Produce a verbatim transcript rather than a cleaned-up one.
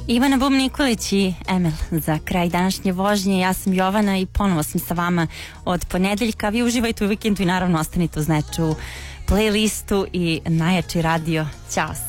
Ivana Bum Nikolić i Emel za kraj današnje vožnje. Ja sam Jovana i ponovo sam sa vama od ponedeljka. Vi uživajte u vikendu i naravno ostanite uz neču playlistu i najjači radio. Ćao.